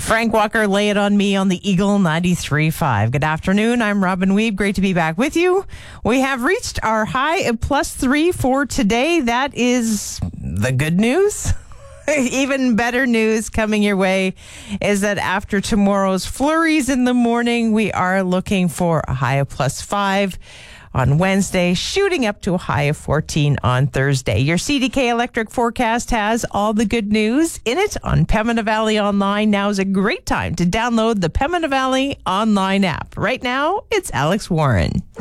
Frank Walker, lay it on me on the Eagle 93.5. Good afternoon. I'm Robin Weeb. Great to be back with you. We have reached our high of +3 for today. That is the good news. Even better news coming your way is that after tomorrow's flurries in the morning, we are looking for a high of +5 on Wednesday, shooting up to a high of 14 on Thursday. Your CDK Electric forecast has all the good news in it on Pembina Valley Online. Now is a great time to download the Pembina Valley Online app. Right now, it's Alex Warren.